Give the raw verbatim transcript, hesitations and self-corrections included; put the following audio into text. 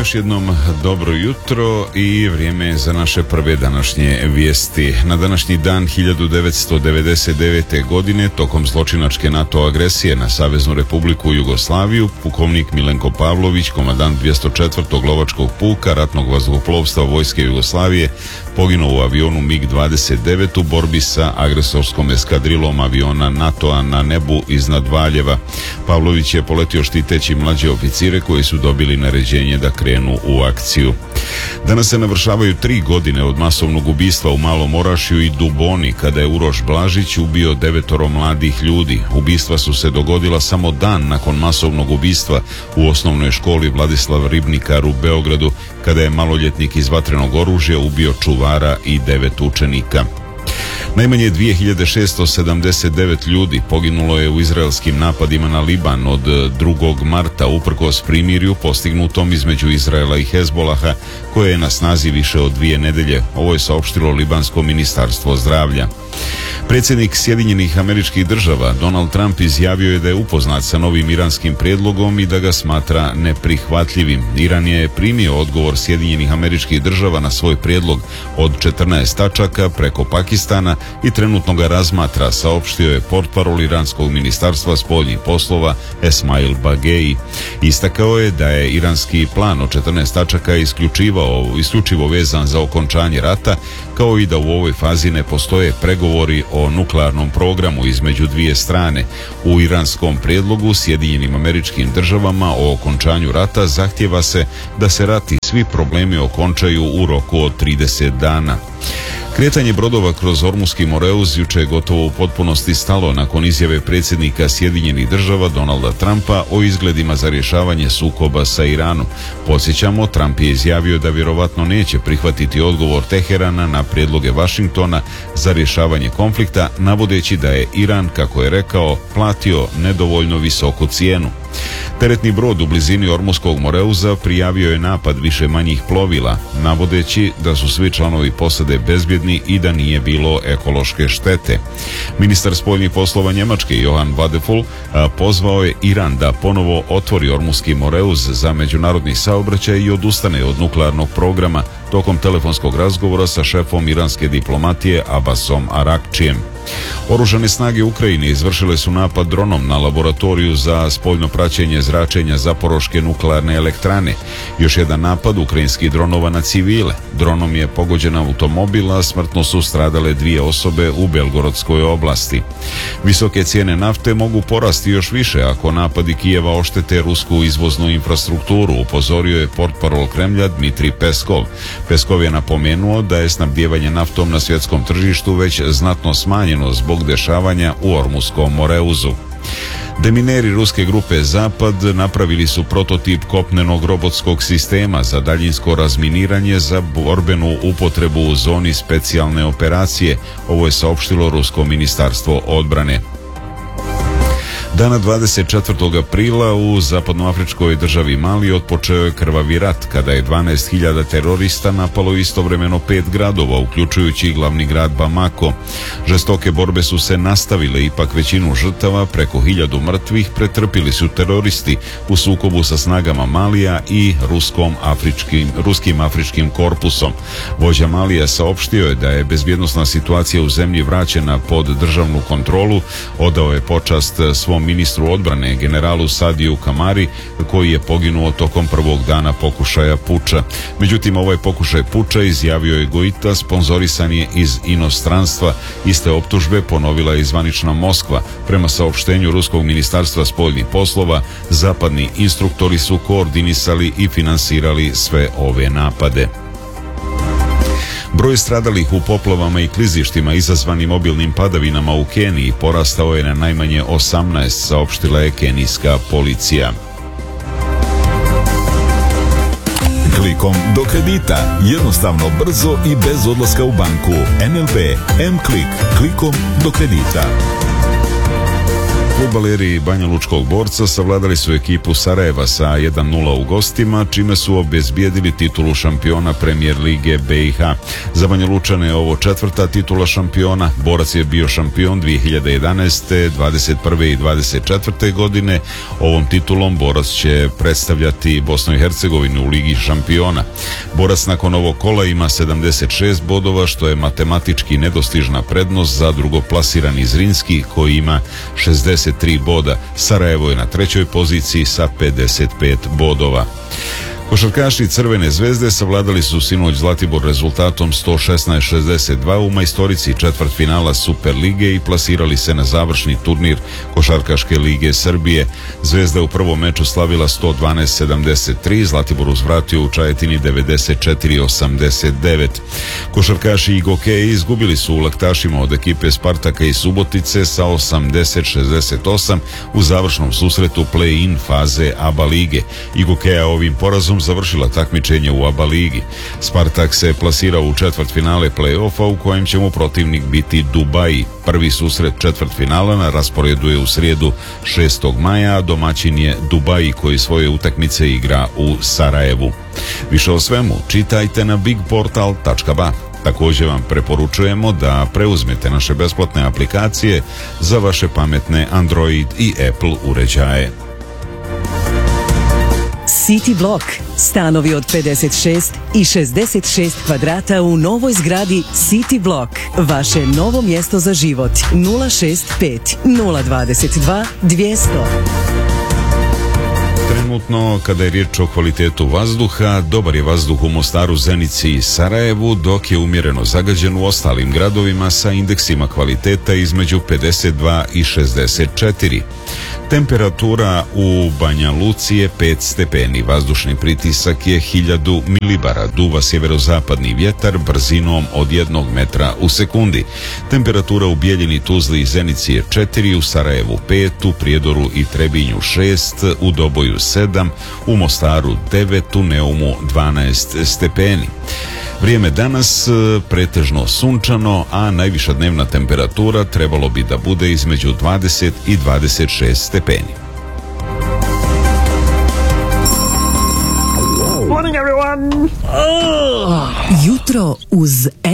još jednom dobro jutro i vrijeme za naše prve današnje vijesti. Na današnji dan hiljadu devetsto devedeset devete. godine tokom zločinačke NATO agresije na Saveznu Republiku Jugoslaviju pukovnik Milenko Pavlović, komandant dvjesto četvrtog lovačkog puka ratnog vazduhoplovstva Vojske Jugoslavije, poginuo u avionu mig dvadeset devet u borbi sa agresorskom eskadrilom aviona NATO-a na nebu iznad Valjeva. Pavlović je poletio štiteći mlađe oficire koji su dobili naređenje da krenu u akciju. Danas se navršavaju tri godine od masovnog ubistva u Malom Orašju i Duboni, kada je Uroš Blažić ubio devetoro mladih ljudi. Ubistva su se dogodila samo dan nakon masovnog ubistva u osnovnoj školi Vladislav Ribnikar u Beogradu, kada je maloljetnik iz vatrenog oružja ubio čuvara i devet učenika. Najmanje dvije hiljade šesto sedamdeset devet ljudi poginulo je u izraelskim napadima na Liban od drugog marta uprkos primirju postignutom između Izraela i Hezbolaha, koje je na snazi više od dvije nedelje. Ovo je saopštilo Libansko ministarstvo zdravlja. Predsjednik Sjedinjenih Američkih Država Donald Trump izjavio je da je upoznat sa novim iranskim prijedlogom i da ga smatra neprihvatljivim. Iran je primio odgovor Sjedinjenih Američkih Država na svoj prijedlog od četrnaest tačaka preko Pakistana i trenutno ga razmatra, saopštio je portparol iranskog ministarstva spoljnih poslova Esmail Bagei. Istakao je da je iranski plan od četrnaest tačaka isključivao, isključivo vezan za okončanje rata, kao i da u ovoj fazi ne postoje pregovori o nuklearnom programu između dvije strane. U iranskom prijedlogu Sjedinjenim Američkim Državama o okončanju rata zahtjeva se da se rat i svi problemi okončaju u roku od trideset dana. Kretanje brodova kroz Ormuski Moreuz juče je gotovo u potpunosti stalo nakon izjave predsjednika Sjedinjenih Država Donalda Trumpa o izgledima za rješavanje sukoba sa Iranom. Podsjećamo, Trump je izjavio da vjerovatno neće prihvatiti odgovor Teherana na prijedloge Vašingtona za rješavanje konflikta, navodeći da je Iran, kako je rekao, platio nedovoljno visoku cijenu. Teretni brod u blizini Ormuskog Moreuza prijavio je napad više manjih plovila, navodeći da su svi članovi posade bezbjedni i da nije bilo ekološke štete. Ministar spoljnih poslova Njemačke Johann Wadephul pozvao je Iran da ponovo otvori Ormuski Moreuz za međunarodni saobraćaj i odustane od nuklearnog programa tokom telefonskog razgovora sa šefom iranske diplomatije Abbasom Arakčijem. Oružane snage Ukrajine izvršile su napad dronom na laboratoriju za spoljno praćenje zračenja Zaporoške nuklearne elektrane. Još jedan napad ukrajinskih dronova na civile. Dronom je pogođen automobil, a smrtno su stradale dvije osobe u Belgorodskoj oblasti. Visoke cijene nafte mogu porasti još više ako napadi Kijeva oštete rusku izvoznu infrastrukturu, upozorio je portparol Kremlja Dmitrij Peskov. Peskov je napomenuo da je snabdijevanje naftom na svjetskom tržištu već znatno smanjeno zbog dešavanja u Ormuskom Moreuzu. Demineri ruske grupe Zapad napravili su prototip kopnenog robotskog sistema za daljinsko razminiranje za borbenu upotrebu u zoni specijalne operacije. Ovo je saopštilo Rusko ministarstvo odbrane. Dana dvadeset četvrtog aprila u zapadnoafričkoj državi Mali otpočeo je krvavi rat, kada je dvanaest hiljada terorista napalo istovremeno pet gradova, uključujući i glavni grad Bamako. Žestoke borbe su se nastavile, ipak većinu žrtava, preko hiljadu mrtvih, pretrpili su teroristi u sukobu sa snagama Malija i ruskom afričkim, ruskim afričkim korpusom. Vođa Malija saopštio je da je bezbjednosna situacija u zemlji vraćena pod državnu kontrolu, odao je počast svom ministru odbrane generalu Sadiju Kamari, koji je poginuo tokom prvog dana pokušaja puča. Međutim, ovaj pokušaj puča, izjavio je Goita, sponzorisan je iz inostranstva. Iste optužbe ponovila je zvanična Moskva. Prema saopštenju Ruskog ministarstva spoljnih poslova, zapadni instruktori su koordinisali i finansirali sve ove napade. Broj stradalih u poplavama i klizištima izazvanim obilnim padavinama u Keniji porastao je na najmanje osamnaest, saopštila je kenijska policija. Klikom do kredita. Jednostavno, brzo i bez odlaska u banku. N L B M-Klik. Klikom do kredita. Fudbaleri Banja Lučkog Borca savladali su ekipu Sarajeva sa jedan nula u gostima, čime su obezbijedili titulu šampiona Premijer Lige B i H. Za Banja Lučane je ovo četvrta titula šampiona. Borac je bio šampion dvije hiljade jedanaeste, dvadeset prve i dvadeset četvrte godine. Ovom titulom Borac će predstavljati Bosnu i Hercegovinu u Ligi šampiona. Borac nakon ovog kola ima sedamdeset šest bodova, što je matematički nedostižna prednost za drugoplasirani Zrinski koji ima šezdeset tri boda. Sarajevo je na trećoj poziciji sa pedeset pet bodova. Košarkaši Crvene zvezde savladali su sinoć Zlatibor rezultatom sto šesnaest šezdeset dva u majstorici četvrtfinala Super lige i plasirali se na završni turnir Košarkaške lige Srbije. Zvezda u prvom meču slavila sto dvanaest sedamdeset tri, Zlatibor uzvratio u Čajetini devedeset četiri osamdeset devet. Košarkaši Igokeje izgubili su u laktašima od ekipe Spartaka i Subotice sa osamdeset šezdeset osam u završnom susretu play-in faze A B A lige. Igokeja ovim porazom završila takmičenje u A B A ligi. Spartak se plasirao u četvrtfinale play-offa u kojem će mu protivnik biti Dubai. Prvi susret četvrtfinala na rasporedu je u srijedu šestog maja, a domaćin je Dubai koji svoje utakmice igra u Sarajevu. Više o svemu čitajte na bigportal tačka ba. Također vam preporučujemo da preuzmete naše besplatne aplikacije za vaše pametne Android i Apple uređaje. City Block. Stanovi od pedeset šest i šezdeset šest kvadrata u novoj zgradi City Block. Vaše novo mjesto za život. nula šest pet nula dvadeset dva dvjesto. Trenutno, kada je riječ o kvalitetu vazduha, dobar je vazduh u Mostaru, Zenici i Sarajevu, dok je umjereno zagađen u ostalim gradovima sa indeksima kvaliteta između pedeset dva i šezdeset četiri. Temperatura u Banja Luci je pet stepeni, vazdušni pritisak je hiljadu milibara, duva sjeverozapadni vjetar brzinom od jednog metra u sekundi. Temperatura u Bijeljini, Tuzli i Zenici je četiri, u Sarajevu pet, u Prijedoru i Trebinju šest, u Doboju sedam, u Mostaru devet, u Neumu dvanaest stepeni. Vrijeme danas pretežno sunčano, a najviša dnevna temperatura trebalo bi da bude između dvadeset i dvadeset šest stepeni. Morning everyone! Oh. Jutro uz